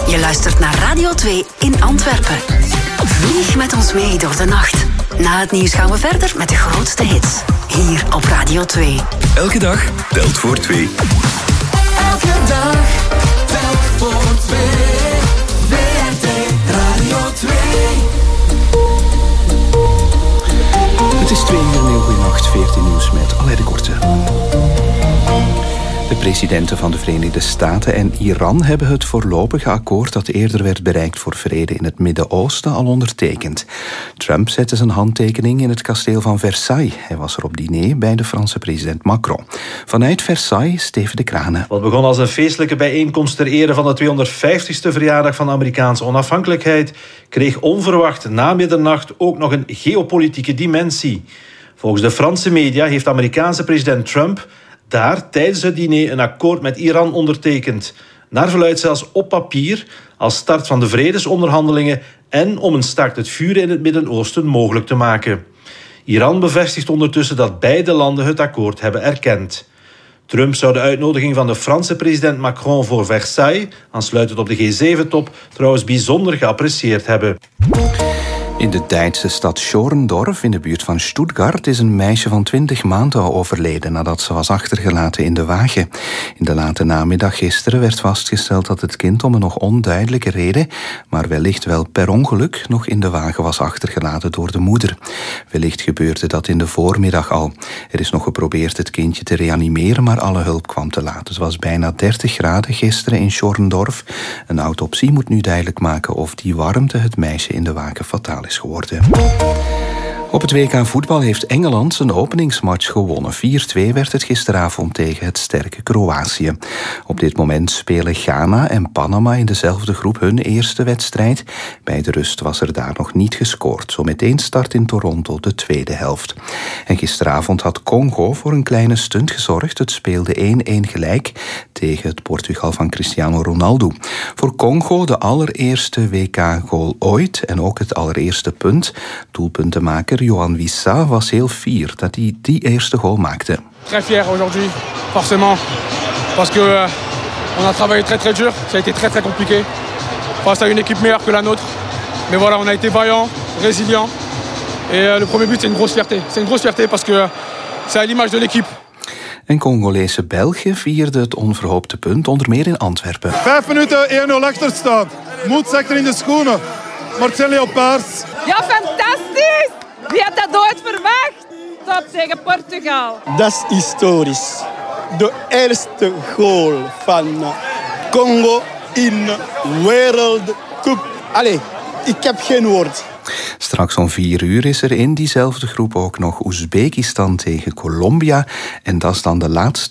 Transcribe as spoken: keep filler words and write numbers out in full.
Je luistert naar Radio twee in Antwerpen. Vlieg met ons mee door de nacht. Na het nieuws gaan we verder met de grootste hits. Hier op Radio twee. Elke dag telt voor twee. Elke dag telt voor twee. V R T Radio twee. Het is twee uur, een heel goede nacht, veertien nieuws met Alain de Korte. De presidenten van de Verenigde Staten en Iran hebben het voorlopige akkoord dat eerder werd bereikt voor vrede in het Midden-Oosten al ondertekend. Trump zette zijn handtekening in het kasteel van Versailles. Hij was er op diner bij de Franse president Macron. Vanuit Versailles, Steven de Kranen. Wat begon als een feestelijke bijeenkomst ter ere van de tweehonderdvijftigste verjaardag van de Amerikaanse onafhankelijkheid, kreeg onverwacht na middernacht ook nog een geopolitieke dimensie. Volgens de Franse media heeft de Amerikaanse president Trump daar tijdens het diner een akkoord met Iran ondertekend. Naar verluidt zelfs op papier als start van de vredesonderhandelingen en om een staakt het vuren in het Midden-Oosten mogelijk te maken. Iran bevestigt ondertussen dat beide landen het akkoord hebben erkend. Trump zou de uitnodiging van de Franse president Macron voor Versailles, aansluitend op de G zeven top, trouwens bijzonder geapprecieerd hebben. In de Duitse stad Schorndorf, in de buurt van Stuttgart, is een meisje van twintig maanden overleden nadat ze was achtergelaten in de wagen. In de late namiddag gisteren werd vastgesteld dat het kind om een nog onduidelijke reden, maar wellicht wel per ongeluk, nog in de wagen was achtergelaten door de moeder. Wellicht gebeurde dat in de voormiddag al. Er is nog geprobeerd het kindje te reanimeren, maar alle hulp kwam te laat. Het was bijna dertig graden gisteren in Schorndorf. Een autopsie moet nu duidelijk maken of die warmte het meisje in de wagen fataal is geworden. Op het W K voetbal heeft Engeland zijn openingsmatch gewonnen. vier twee werd het gisteravond tegen het sterke Kroatië. Op dit moment spelen Ghana en Panama in dezelfde groep hun eerste wedstrijd. Bij de rust was er daar nog niet gescoord. Zometeen start in Toronto de tweede helft. En gisteravond had Congo voor een kleine stunt gezorgd. Het speelde één-één gelijk tegen het Portugal van Cristiano Ronaldo. Voor Congo de allereerste W K-goal ooit en ook het allereerste punt. Doelpuntenmaker Johan Wissa was heel fier dat hij die eerste goal maakte. Très fier aujourd'hui, forcément, parce que euh, on a travaillé très très dur, ça a été très très compliqué face à une équipe meilleure que la nôtre. Mais voilà, on a été vaillant, résilient et euh, le premier but c'est une grosse fierté. C'est une grosse fierté parce que euh, c'est à l'image de l'équipe. En Congolese België vierde het onverhoopte punt, onder meer in Antwerpen. Vijf minuten één nul achterstand. Moed zeker in de schoenen. Marcel Leopards. Ja, fantastisch! Wie had dat ooit verwacht? Top tegen Portugal. Dat is historisch. De eerste goal van Congo in World Cup. Allee, ik heb geen woord. Straks om vier uur is er in diezelfde groep ook nog Oezbekistan tegen Colombia. En dat is dan de laatste